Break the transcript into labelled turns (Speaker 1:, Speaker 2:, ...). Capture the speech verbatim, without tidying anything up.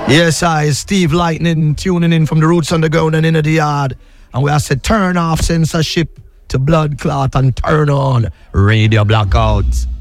Speaker 1: Yes, I, Steve Lightning, tuning in from the Roots Underground and in the yard. And we have said turn off censorship to blood clot and turn on radio blackouts.